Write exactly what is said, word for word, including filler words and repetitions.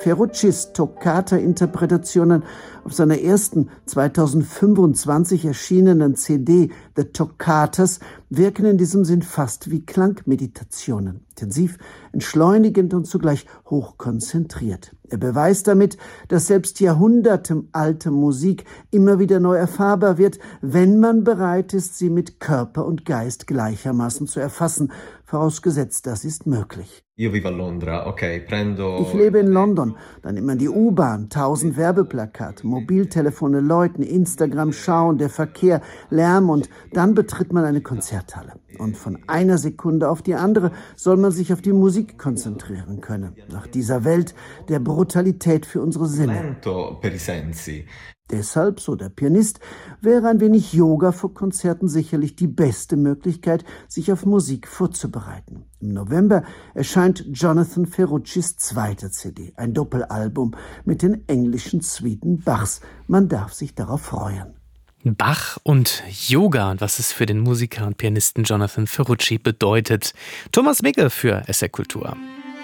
Ferruccis Toccata-Interpretationen auf seiner ersten zweitausendfünfundzwanzig erschienenen C D The Toccatas wirken in diesem Sinn fast wie Klangmeditationen. Intensiv, entschleunigend und zugleich hochkonzentriert. Er beweist damit, dass selbst jahrhundertealte Musik immer wieder neu erfahrbar wird, wenn man bereit ist, sie mit Körper und Geist gleichermaßen zu erfassen, vorausgesetzt, das ist möglich. Io vivo a Londra, okay, prendo... Ich lebe in London, dann immer die U-Bahn, tausend Werbeplakate, Mobiltelefone läuten, Instagram schauen, der Verkehr, Lärm und dann betritt man eine Konzerthalle. Und von einer Sekunde auf die andere soll man sich auf die Musik konzentrieren können. Nach dieser Welt der Brutalität für unsere Sinne. Lento per i sensi. Deshalb, so der Pianist, wäre ein wenig Yoga vor Konzerten sicherlich die beste Möglichkeit, sich auf Musik vorzubereiten. Im November erscheint Jonathan Ferruccis zweite C D, ein Doppelalbum mit den englischen Suiten Bachs. Man darf sich darauf freuen. Bach und Yoga und was es für den Musiker und Pianisten Jonathan Ferrucci bedeutet. Thomas Migge für S R Kultur.